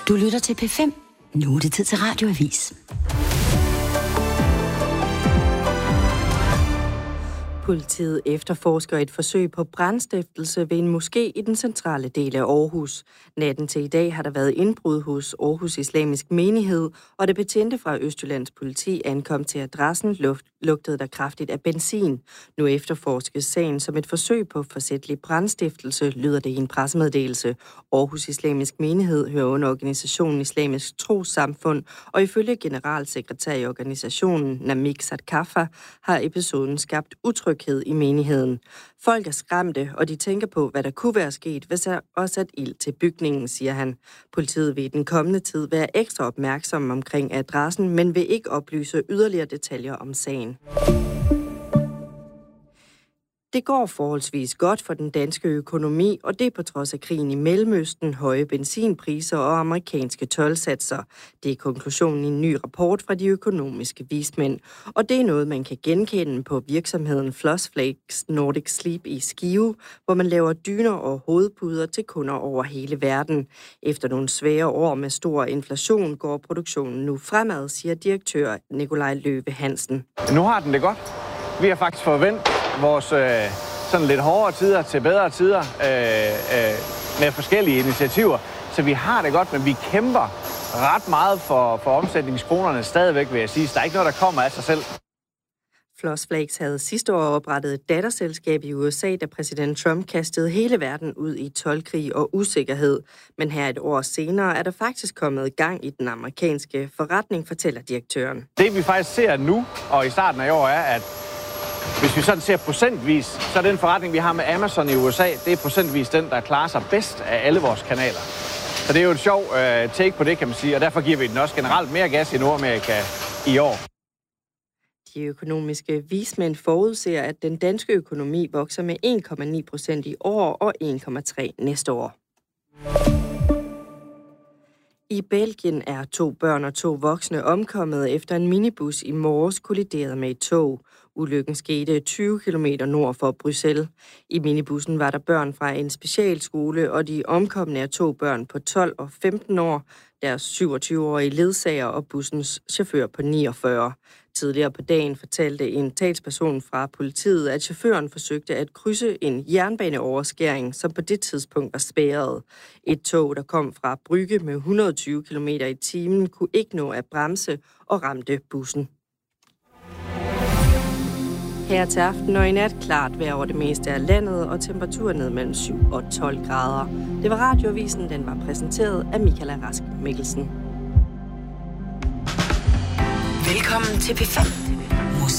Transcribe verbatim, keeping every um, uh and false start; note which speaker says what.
Speaker 1: Du lytter til P fem. Nu er det tid til Radioavis.
Speaker 2: Politiet efterforsker et forsøg på brandstiftelse ved en moské i den centrale del af Aarhus. Natten til i dag har der været indbrud hos Aarhus Islamisk Menighed, og det betjente fra Østjyllands politi ankom til adressen, luft, lugtede der kraftigt af benzin. Nu efterforskes sagen som et forsøg på forsætlig brandstiftelse, lyder det i en pressemeddelelse. Aarhus Islamisk Menighed hører under organisationen Islamisk Trossamfund, og ifølge generalsekretær i organisationen, Namik Sadkafa, har episoden skabt utryghed i menigheden. Folk er skræmte, og de tænker på, hvad der kunne være sket, hvis der også sat ild til bygningen, siger han. Politiet vil i den kommende tid være ekstra opmærksom omkring adressen, men vil ikke oplyse yderligere detaljer om sagen. Det går forholdsvis godt for den danske økonomi, og det på trods af krigen i Mellemøsten, høje benzinpriser og amerikanske toldsatser. Det er konklusionen i en ny rapport fra de økonomiske vismænd. Og det er noget, man kan genkende på virksomheden Flossflakes Nordic Sleep i Skive, hvor man laver dyner og hovedpuder til kunder over hele verden. Efter nogle svære år med stor inflation går produktionen nu fremad, siger direktør Nikolaj Løve Hansen.
Speaker 3: Nu har den det godt. Vi har faktisk forventet vores øh, sådan lidt hårdere tider til bedre tider øh, øh, med forskellige initiativer. Så vi har det godt, men vi kæmper ret meget for, for omsætningskronerne stadigvæk, vil jeg sige. Så der er ikke noget, der kommer af sig selv.
Speaker 2: Flossflakes havde sidste år oprettet et datterselskab i U S A, da præsident Trump kastede hele verden ud i toldkrig og usikkerhed. Men her et år senere er der faktisk kommet gang i den amerikanske forretning, fortæller direktøren.
Speaker 3: Det vi faktisk ser nu og i starten af år er, at hvis vi sådan ser procentvis, så er den forretning, vi har med Amazon i U S A, det er procentvis den, der klarer sig bedst af alle vores kanaler. Så det er jo et sjov uh, take på det, kan man sige, og derfor giver vi den også generelt mere gas i Nordamerika i år.
Speaker 2: De økonomiske vismænd forudser, at den danske økonomi vokser med en komma ni procent i år og en komma tre næste år. I Belgien er to børn og to voksne omkommet efter en minibus i morges kolliderede med et tog. Ulykken skete tyve kilometer nord for Bruxelles. I minibussen var der børn fra en specialskole, og de omkomne er to børn på tolv og femten år, deres syvogtyve-årige ledsager og bussens chauffør på niogfyrre. Tidligere på dagen fortalte en talsperson fra politiet, at chaufføren forsøgte at krydse en jernbaneoverskæring, som på det tidspunkt var spærret. Et tog, der kom fra Brygge med et hundrede og tyve kilometer i timen, kunne ikke nå at bremse og ramte bussen. Her til aften og i nat klart vejr over det meste af landet, og temperaturen ned mellem syv og tolv grader. Det var Radioavisen, den var præsenteret af Michaela Rask Mikkelsen.
Speaker 1: Velkommen til P fem.